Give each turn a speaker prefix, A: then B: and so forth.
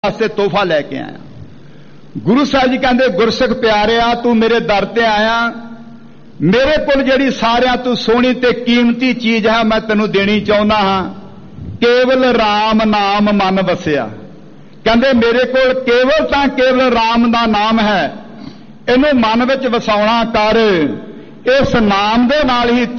A: वास्ते तोहफा लैके आया। गुरु साहब जी कहते गुरसिख प्यारिया तू मेरे दर ते आया, मेरे कोल जिहड़ी सारियां तू सोहनी ते कीमती चीज है मैं तैनूं देनी चाहुंदा हां। केवल राम नाम मन वसिया। कहते मेरे कोल केवल तां केवल राम दा नाम है, इहनूं मन विच वसाउणा कर। इस नाम दे नाल ही